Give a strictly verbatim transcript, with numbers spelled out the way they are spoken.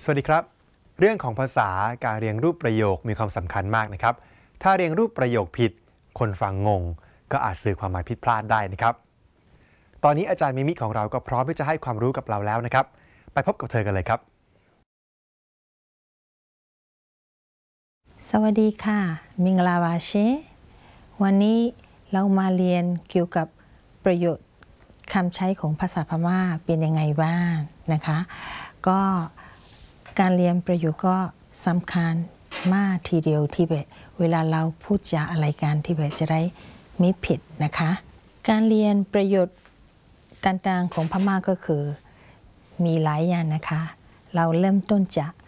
สวัสดีครับเรื่องของภาษาการเรียงรูปประโยคมีความสำคัญมากนะครับถ้าเรียงรูปประโยคผิดคนฟังงงก็อาจสื่อความหมายผิดพลาดได้นะครับตอนนี้อาจารย์มิมิของเราก็พร้อมที่จะให้ความรู้กับเราแล้วนะครับไปพบกับเธอกันเลยครับสวัสดีค่ะมิงลาวาเชวันนี้เรามาเรียนเกี่ยวกับประโยชน์คำใช้ของภาษาพม่าเป็นยังไงบ้างนะคะก็การเรียนประโยคก็สำคัญมากทีเดียวที่แบบเวลาเราพูดจาอะไรกันที่แบบจะได้ไม่ผิดนะคะการเรียนประโยชน์ต่างๆของพม่าก็คือมีหลายอย่างนะคะเราเริ่มต้นจาก